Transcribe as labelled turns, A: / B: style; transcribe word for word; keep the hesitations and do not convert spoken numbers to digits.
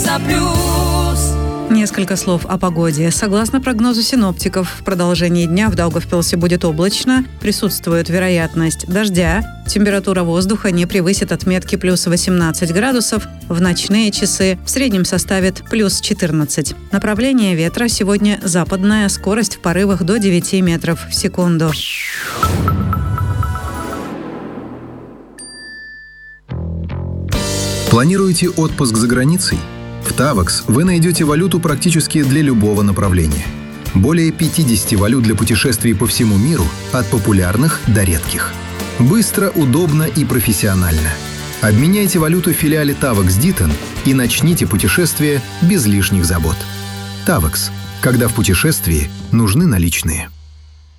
A: на плюс.
B: Несколько слов о погоде. Согласно прогнозу синоптиков, в продолжении дня в Даугавпилсе будет облачно, присутствует вероятность дождя, температура воздуха не превысит отметки плюс восемнадцать градусов, в ночные часы в среднем составит плюс четырнадцать. Направление ветра сегодня западная, скорость в порывах до девяти метров в секунду.
C: Планируете отпуск за границей? В Tavax вы найдете валюту практически для любого направления. Более пятьдесят валют для путешествий по всему миру, от популярных до редких. Быстро, удобно и профессионально. Обменяйте валюту в филиале Tavax Ditton и начните путешествие без лишних забот. Tavax. Когда в путешествии нужны наличные.